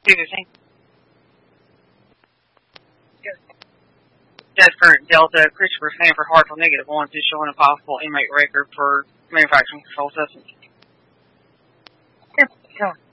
215. Death current Delta, Christopher Sanford Hartsville, -1, is showing a possible inmate record for manufacturing controlled substance. Here, go.